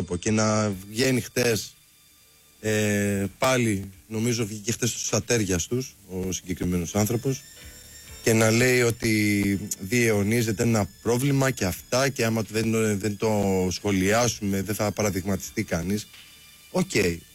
άνθρωπο και να βγαίνει χτες πάλι, νομίζω βγήκε χτες στους ατέριας τους ο συγκεκριμένος άνθρωπος, και να λέει ότι διαιωνίζεται ένα πρόβλημα και αυτά, και άμα δεν το σχολιάσουμε δεν θα παραδειγματιστεί κανείς. Οκ,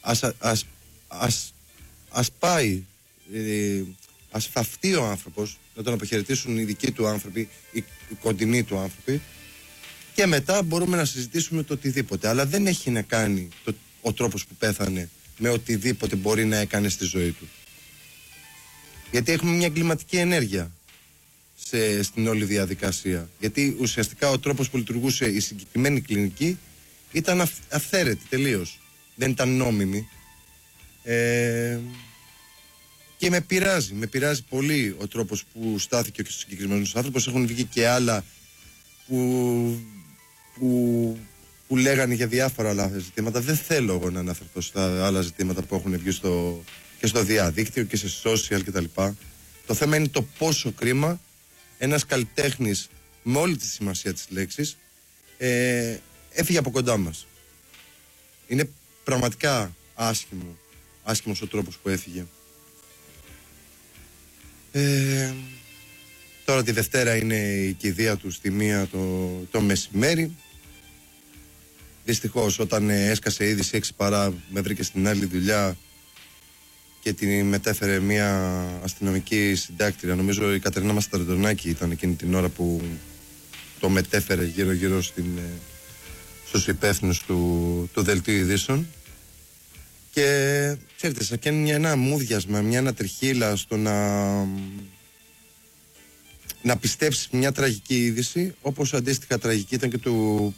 ας πάει, ας φαυτεί ο άνθρωπος, να τον αποχαιρετήσουν οι δικοί του άνθρωποι, οι κοντινοί του άνθρωποι, και μετά μπορούμε να συζητήσουμε το οτιδήποτε. Αλλά δεν έχει να κάνει ο τρόπος που πέθανε με οτιδήποτε μπορεί να έκανε στη ζωή του. Γιατί έχουμε μια εγκληματική ενέργεια στην όλη διαδικασία. Γιατί ουσιαστικά ο τρόπος που λειτουργούσε η συγκεκριμένη κλινική ήταν αυθαίρετη τελείως. Δεν ήταν νόμιμη. Και με πειράζει πολύ ο τρόπος που στάθηκε ο συγκεκριμένος άνθρωπος. Έχουν βγει και άλλα που λέγανε για διάφορα άλλα ζητήματα. Δεν θέλω εγώ να αναφερθώ στα άλλα ζητήματα που έχουν βγει και στο διαδίκτυο και σε social κτλ. Το θέμα είναι το πόσο κρίμα ένας καλλιτέχνης με όλη τη σημασία της λέξης έφυγε από κοντά μας. Είναι πραγματικά άσχημος ο τρόπος που έφυγε. Τώρα τη Δευτέρα είναι η κηδεία του στη 1 το μεσημέρι. Δυστυχώς όταν έσκασε η είδηση 6 παρά με βρήκε στην άλλη δουλειά και την μετέφερε μια αστυνομική συντάκτρια. Νομίζω η Κατερίνα Μασταρντονάκη ήταν εκείνη την ώρα που το μετέφερε γύρω στους υπεύθυνους του δελτίου ειδήσεων. Και ξέρετε, σαν κάνει ένα μούδιασμα, μια ανατριχύλα στο να πιστέψει μια τραγική είδηση, όπως αντίστοιχα τραγική ήταν και του